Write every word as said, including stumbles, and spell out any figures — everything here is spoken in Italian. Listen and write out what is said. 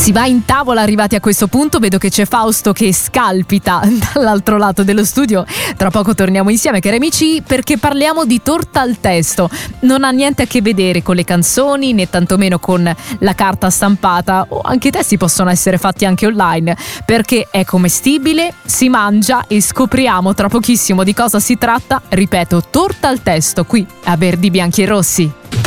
Si va in tavola arrivati a questo punto, vedo che c'è Fausto che scalpita dall'altro lato dello studio. Tra poco torniamo insieme, cari amici, perché parliamo di torta al testo. Non ha niente a che vedere con le canzoni, né tantomeno con la carta stampata, o anche i testi possono essere fatti anche online, perché è commestibile, si mangia e scopriamo tra pochissimo di cosa si tratta. Ripeto, torta al testo qui a Verdi Bianchi e Rossi.